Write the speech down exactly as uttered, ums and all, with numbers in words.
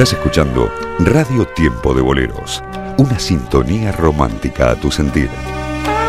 Estás escuchando Radio Tiempo de Boleros, una sintonía romántica a tu sentir.